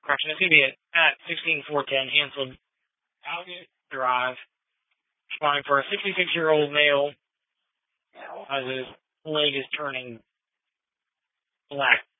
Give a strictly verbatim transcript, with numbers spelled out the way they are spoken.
correction, it's going to be at, at sixteen four ten Hansel Drive. Fine for a sixty-six-year-old male as his leg is turning black.